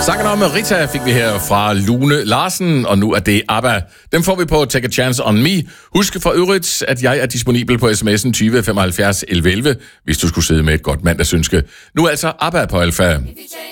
Sangen om Rita fik vi her fra Lune Larsen, og nu er det ABBA. Dem får vi på Take a Chance on Me. Husk for øvrigt, at jeg er disponibel på sms'en 20 75 11 11, hvis du skulle sidde med et godt mandagsønske. Nu altså ABBA på Alfa.